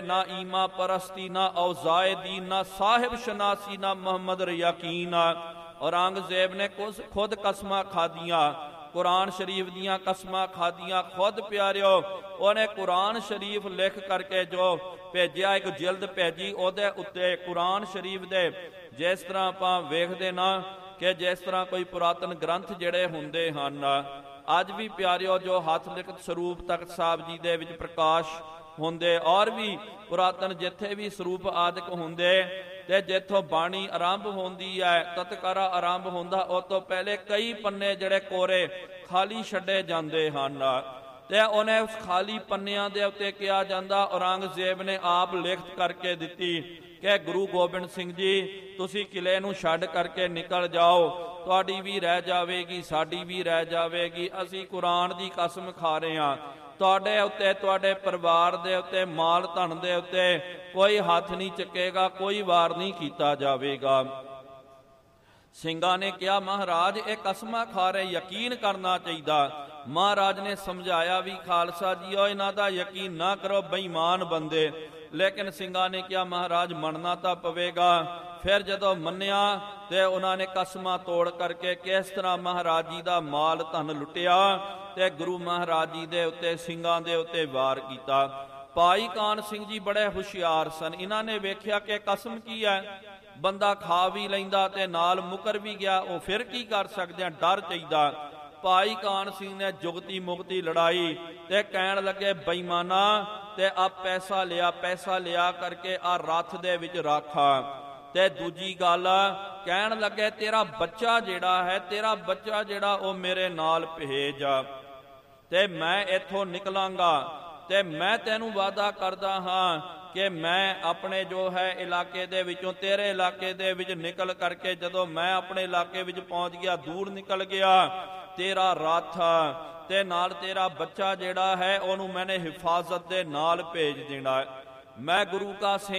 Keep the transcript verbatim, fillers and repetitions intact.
ना ईमा परस्ती ना औजाए दीन ना साहिब शनासी ना मोहम्मद यकीन। औरंगजेब ने खुद कसमां खादियां, कुरान शरीफ दियां कसमां खादियां। खुद प्यारिओ उन्हें कुरान शरीफ लिख करके जो भेजिया, एक जिल्द भेजी, उहदे उत्ते कुरान शरीफ दे जिस तरह आपां वेखदे ना कि जिस तरह कोई पुरातन ग्रंथ जिहड़े हुंदे हन, अज भी प्यारिओ जो हथ लिखत स्वरूप तख्त साहब जी दे विच प्रकाश हुंदे, और भी पुरातन जिथे भी स्वरूप आदिक हुंदे, ते जिथों बाणी आरंभ होंदी है, तत्कारा आरंभ होंदा, उस तो पहले कई पन्ने जिहड़े कोरे खाली छड्डे जांदे हन। ते उन्हें उस खाली पन्नियां दे उत्ते किहा जांदा, औरंगजेब ने आप लिखत करके दित्ती कि गुरु गोबिंद सिंह जी तुसी किले नूं छड्ड करके निकल जाओ, तुहाडी भी रह जावेगी, साडी भी रह जावेगी। असीं कुरान दी कसम खा रहे हां, तुहाडे उत्ते तुहाडे परिवार दे उत्ते माल धन दे उत्ते कोई हथ नहीं चुकेगा, कोई वार नहीं कीता जावेगा। ਸਿੰਘਾਂ ने कहा महाराज ये कसमां खा रहे, यकीन करना चाहिए। महाराज ने समझाया भी खालसा जी ओ इन्हां दा यकीन ना करो, बेईमान बंदे। लेकिन ਸਿੰਘਾਂ ने कहा महाराज मनना तो पवेगा। फिर जदों मन्निया ते उन्होंने कसमां तोड़ करके किस तरह महाराज जी का माल धन लुटिया ते गुरु महाराज जी दे उत्ते ਸਿੰਘਾਂ दे उत्ते वार कीता। भाई कान सिंह जी बड़े हुशियार सन, इन्हां ने वेख्या कि कसम की है, बंदा खा भी लैंदा ते नाल मुकर भी गया, वो फिर की कर सकते हैं, डर चाहिए। भाई कान सिंह ने जुगती मुगती लड़ाई ते कहन लगे बेईमाना ते आ पैसा लिया, पैसा लिया करके आ रथ दे विच रखा। ते दूजी गल कहन लगे तेरा बच्चा जिहड़ा है, तेरा बच्चा जिहड़ा वो मेरे नाल भेज ते मैं इथों निकलांगा, ते मैं तेनू वादा करदा हां कि मैं अपने जो है इलाके दे विचों तेरे इलाके दे विच निकल करके जदों मैं अपने इलाके विच पहुंच गया, दूर निकल गया, तेरा रथ ते नाल तेरा बच्चा जिहड़ा है ओनू मैंने हिफाजत दे नाल भेज देना। मैं गुरु का